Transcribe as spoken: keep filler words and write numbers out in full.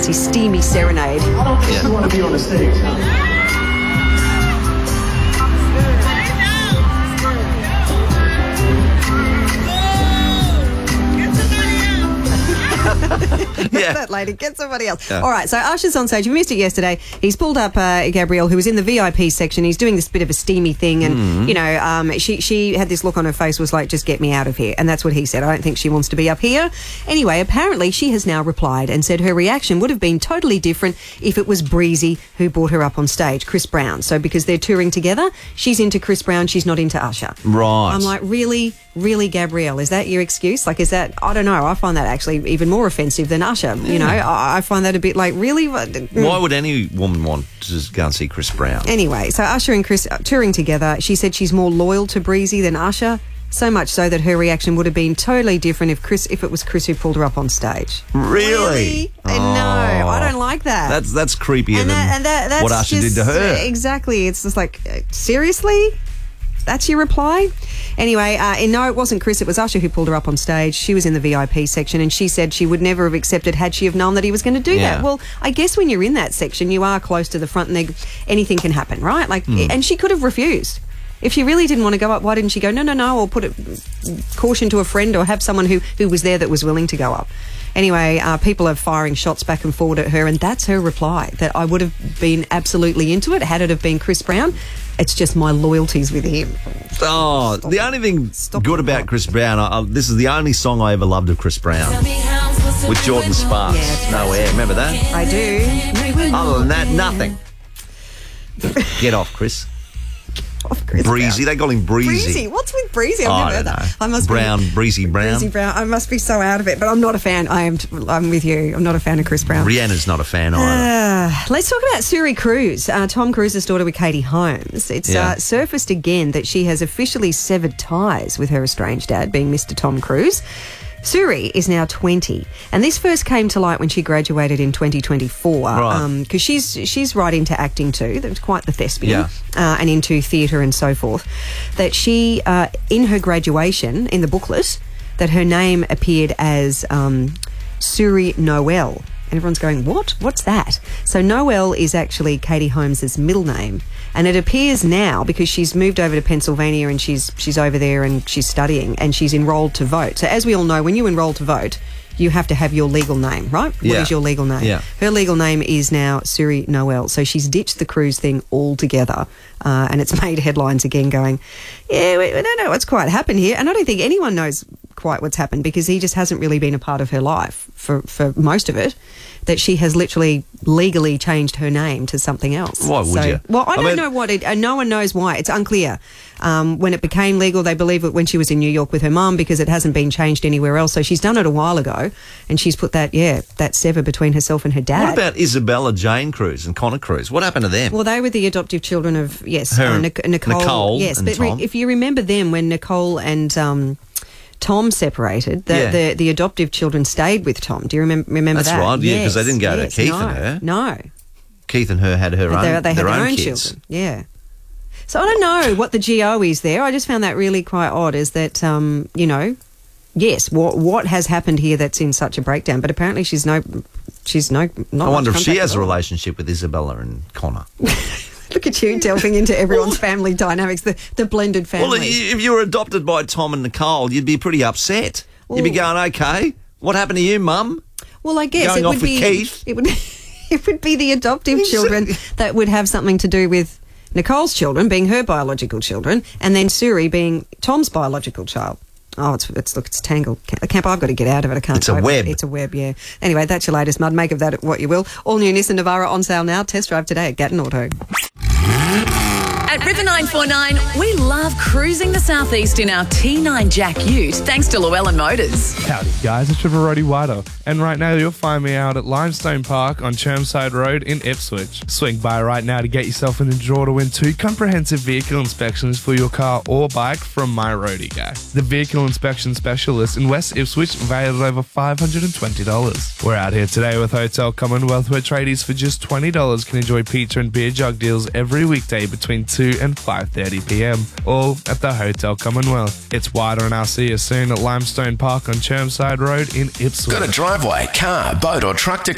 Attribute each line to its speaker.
Speaker 1: fancy steamy serenade.
Speaker 2: I don't think
Speaker 3: Yeah.
Speaker 2: you want to be on the stage, huh?
Speaker 3: Yeah.
Speaker 1: That lady, get somebody else.
Speaker 3: Yeah.
Speaker 1: All right, so Usher's on stage. We missed it yesterday. He's pulled up uh, Gabrielle, who was in the V I P section. He's doing this bit of a steamy thing, and
Speaker 3: Mm.
Speaker 1: you know, um, she she had this look on her face, was like, "Just get me out of here." And that's what he said. I don't think she wants to be up here. Anyway, apparently she has now replied and said her reaction would have been totally different if it was Breezy who brought her up on stage, Chris Brown. So because they're touring together, she's into Chris Brown, she's not into Usher.
Speaker 3: Right.
Speaker 1: I'm like, really, really, Gabrielle? Is that your excuse? Like, is that? I don't know. I find that actually even more offensive than Usher. You know, I, I find that a bit like, really.
Speaker 3: Why would any woman want to just go and see Chris Brown?
Speaker 1: Anyway, so Usher and Chris are touring together. She said she's more loyal to Breezy than Usher, so much so that her reaction would have been totally different if Chris, if it was Chris who pulled her up on stage.
Speaker 3: Really?
Speaker 1: Uh, No, I don't like that.
Speaker 3: That's that's creepier
Speaker 1: and
Speaker 3: than
Speaker 1: that, and that, that's
Speaker 3: what Usher
Speaker 1: just,
Speaker 3: did to her.
Speaker 1: uh, exactly. It's just like, uh, seriously? That's your reply? Anyway, uh, and no, it wasn't Chris, it was Usher who pulled her up on stage. She was in the V I P section, and she said she would never have accepted had she have known that he was going to do
Speaker 3: Yeah.
Speaker 1: that. Well, I guess when you're in that section, you are close to the front, and they, anything can happen, right? Like,
Speaker 3: Hmm.
Speaker 1: and she could have refused. If she really didn't want to go up, why didn't she go, no, no, no, or put a caution to a friend, or have someone who, who was there that was willing to go up? Anyway, uh, people are firing shots back and forward at her, and that's her reply, that I would have been absolutely into it had it have been Chris Brown. It's just my loyalties with him.
Speaker 3: Oh, the only thing
Speaker 1: Stop
Speaker 3: good
Speaker 1: it.
Speaker 3: about Chris Brown, I, I, this is the only song I ever loved of Chris Brown, with Jordan Sparks.
Speaker 1: Yeah, it's
Speaker 3: No air, remember that?
Speaker 1: I do.
Speaker 3: Other than that, nothing. Get off, Chris.
Speaker 1: Off Chris
Speaker 3: Breezy,
Speaker 1: Brown.
Speaker 3: they call him Breezy.
Speaker 1: Breezy. What's with Breezy? I've
Speaker 3: Oh,
Speaker 1: never
Speaker 3: I
Speaker 1: heard
Speaker 3: don't
Speaker 1: that.
Speaker 3: know.
Speaker 1: I must
Speaker 3: Brown,
Speaker 1: be,
Speaker 3: Breezy Brown.
Speaker 1: Breezy Brown. I must be so out of it, but I'm not a fan. I am. I'm with you. I'm not a fan of Chris Brown.
Speaker 3: Rihanna's not a fan either.
Speaker 1: Uh, let's talk about Suri Cruz, uh, Tom Cruise's daughter with Katie Holmes. It's
Speaker 3: Yeah.
Speaker 1: uh, surfaced again that she has officially severed ties with her estranged dad, being Mister Tom Cruise. Suri is now twenty, and this first came to light when she graduated in twenty twenty-four.
Speaker 3: Right.
Speaker 1: Because she's she's right into acting too. That's quite the thespian,
Speaker 3: Yeah.
Speaker 1: uh, and into theatre and so forth. That she, uh, in her graduation, in the booklet, that her name appeared as um, Suri Noel. And everyone's going, what? What's that? So Noel is actually Katie Holmes' middle name. And it appears now, because she's moved over to Pennsylvania and she's she's over there and she's studying and she's enrolled to vote. So as we all know, when you enroll to vote, you have to have your legal name, right? What
Speaker 3: Yeah.
Speaker 1: is your legal name?
Speaker 3: Yeah.
Speaker 1: Her legal name is now Suri Noel. So she's ditched the Cruise thing altogether. Uh, and it's made headlines again going, yeah, we, we don't know what's quite happened here. And I don't think anyone knows quite what's happened, because he just hasn't really been a part of her life for, for most of it, that she has literally legally changed her name to something else.
Speaker 3: Why would
Speaker 1: So-
Speaker 3: you?
Speaker 1: Well, I,
Speaker 3: I
Speaker 1: don't
Speaker 3: mean-
Speaker 1: know what it, uh, no one knows why. It's unclear. Um, when it became legal, they believe it when she was in New York with her mum, because it hasn't been changed anywhere else. So she's done it a while ago, and she's put that, yeah, that sever between herself and her dad.
Speaker 3: What about Isabella Jane Cruz and Connor Cruz? What happened to them?
Speaker 1: Well, they were the adoptive children of, yes,
Speaker 3: Her-
Speaker 1: uh, Nic- Nicole.
Speaker 3: Nicole
Speaker 1: yes,
Speaker 3: and
Speaker 1: but re-
Speaker 3: Tom.
Speaker 1: if you remember them, when Nicole and um, Tom separated, the,
Speaker 3: Yeah.
Speaker 1: the the adoptive children stayed with Tom. Do you remember remember
Speaker 3: That's
Speaker 1: that?
Speaker 3: right, yeah, 'cause they didn't go to
Speaker 1: yes,
Speaker 3: Keith
Speaker 1: no,
Speaker 3: and her.
Speaker 1: No.
Speaker 3: Keith and her had her own,
Speaker 1: They, they had
Speaker 3: their
Speaker 1: their
Speaker 3: own,
Speaker 1: own
Speaker 3: kids.
Speaker 1: children. Yeah. So I don't know what the G O is there. I just found that really quite odd, is that, um, you know, yes, what what has happened here that's in such a breakdown? But apparently she's no, she's no, not
Speaker 3: I wonder if
Speaker 1: much
Speaker 3: she
Speaker 1: contact
Speaker 3: has
Speaker 1: at
Speaker 3: a
Speaker 1: all.
Speaker 3: relationship with Isabella and Connor.
Speaker 1: Look at you delving into everyone's family dynamics, the, the blended family.
Speaker 3: Well, i- if you were adopted by Tom and Nicole, you'd be pretty upset. You'd be
Speaker 1: Well-
Speaker 3: going, okay, what happened to you, Mum?
Speaker 1: Well, I guess
Speaker 3: Going
Speaker 1: it
Speaker 3: off
Speaker 1: would
Speaker 3: with
Speaker 1: be
Speaker 3: Keith?
Speaker 1: it would it would be the adoptive children that would have something to do with Nicole's children being her biological children, and then Suri being Tom's biological child. Oh, it's it's look, it's tangled. Camp, I've got to get out of it. I can't.
Speaker 3: It's a
Speaker 1: cope.
Speaker 3: web.
Speaker 1: It's a web. Yeah. Anyway, that's your latest mud. Make of that what you will. All new Nissan Navara on sale now. Test drive today at Gatton Auto.
Speaker 4: At River nine four nine, we love cruising the southeast in our T nine Jack Ute, thanks to Llewellyn Motors.
Speaker 5: Howdy guys, it's Trevor Roddy Wider, and right now you'll find me out at Limestone Park on Chermside Road in Ipswich. Swing by right now to get yourself in the draw to win two comprehensive vehicle inspections for your car or bike from My Roadie Guy, the vehicle inspection specialist in West Ipswich, valued at over five hundred twenty dollars. We're out here today with Hotel Commonwealth, where tradies for just twenty dollars can enjoy pizza and beer jug deals every weekday between two and five thirty p m, all at the Hotel Commonwealth. It's wider, and I'll see you soon at Limestone Park on Chermside Road in Ipswich.
Speaker 6: Got a driveway, car, boat or truck to